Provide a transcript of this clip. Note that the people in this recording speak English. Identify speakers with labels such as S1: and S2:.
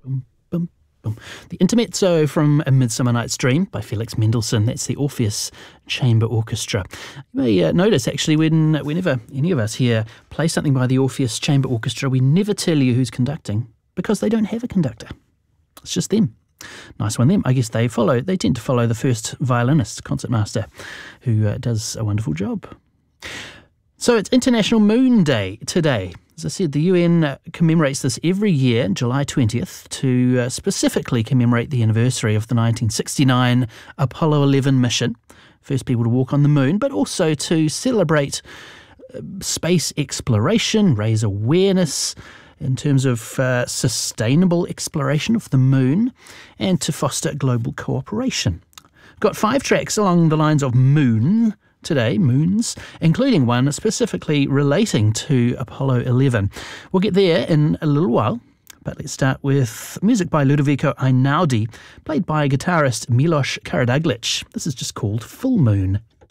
S1: Boom, boom, boom. The Intermezzo from A Midsummer Night's Dream by Felix Mendelssohn. That's the Orpheus Chamber Orchestra. You may notice, actually, whenever any of us here play something by the Orpheus Chamber Orchestra, we never tell you who's conducting because they don't have a conductor. It's just them. Nice one, them. I guess they tend to follow the first violinist, concertmaster, who does a wonderful job. So it's International Moon Day today. As I said, the UN commemorates this every year, July 20th, to specifically commemorate the anniversary of the 1969 Apollo 11 mission, first people to walk on the moon, but also to celebrate space exploration, raise awareness in terms of sustainable exploration of the moon, and to foster global cooperation. Got 5 tracks along the lines of moon today, moons, including one specifically relating to Apollo 11. We'll get there in a little while, but let's start with music by Ludovico Einaudi, played by guitarist Milos Karaduglic. This is just called Full Moon.